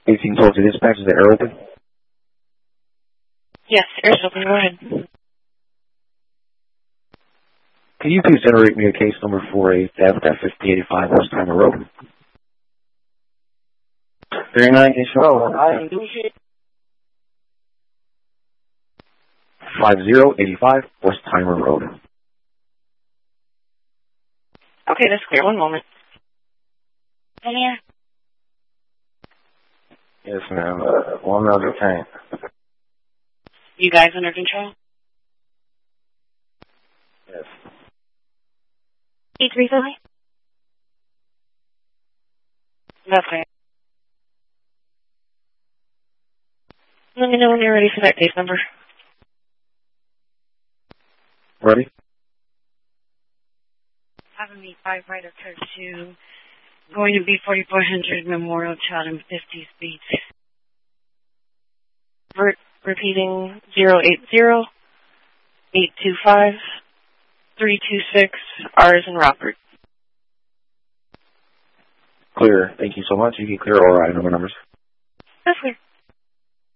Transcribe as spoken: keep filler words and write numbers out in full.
eighteen twelve to dispatch, is the air open? Yes, air's open. Go ahead. Can you please generate me a case number for a theft at fifty eighty-five West Timer Road? thirty-nine issue. Oh, I five zero eight five West Timer Road. Okay, that's clear. One moment. Here. Yes, ma'am. Uh, one other tank. You guys under control? Yes. Eight three five. That's right. Let me know when you're ready for that case number. Ready? Having me five right of turn two. Going to be forty-four hundred Memorial Chatham fifty speed. Re- repeating zero eight zero eight two five three two six R's and Robert. Clear. Thank you so much. You can clear all right number numbers. That's clear.